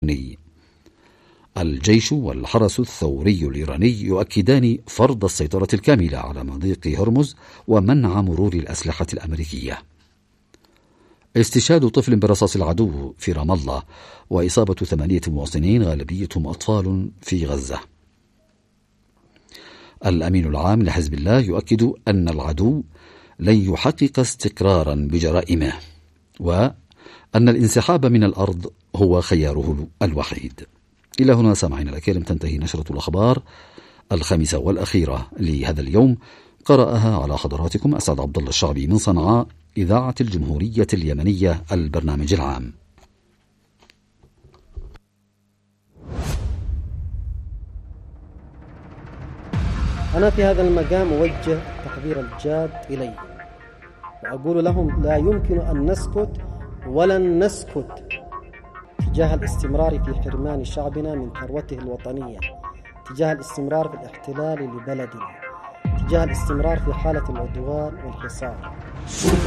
الإيراني. الجيش والحرس الثوري الإيراني يؤكدان فرض السيطرة الكاملة على مضيق هرمز ومنع مرور الأسلحة الأمريكية. استشهاد طفل برصاص العدو في رام الله وإصابة 8 مواطنين غالبيتهم أطفال في غزة. الأمين العام لحزب الله يؤكد أن العدو لن يحقق استقرارا بجرائمه، وأن الانسحاب من الأرض هو خياره الوحيد. إلى هنا سامعين الكرام تنتهي نشرة الأخبار الخامسة والأخيرة لهذا اليوم، قرأها على حضراتكم أسعد عبد الله الشعبي من صنعاء، إذاعة الجمهورية اليمنية، البرنامج العام. أنا في هذا المقام أوجه التحذير الجاد إليهم، وأقول لهم لا يمكن أن نسكت ولن نسكت تجاه الاستمرار في حرمان شعبنا من ثروته الوطنية، تجاه الاستمرار في الاحتلال لبلدنا، تجاه الاستمرار في حالة العدوان والحصار.